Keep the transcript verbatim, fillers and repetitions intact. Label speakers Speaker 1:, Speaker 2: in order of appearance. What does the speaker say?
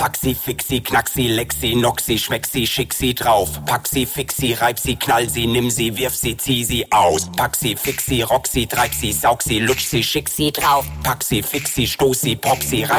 Speaker 1: Pack sie, fix sie, knack sie, leck sie, knock sie, schmeck sie, schick sie drauf. Pack sie, fix sie, reib sie, knall sie, nimm sie, wirf sie, zieh sie aus. Pack sie, fix sie, rock sie, treib sie, saug sie, lutsch sie, schick sie drauf. Pack sie, fix sie, stoß sie, pop sie,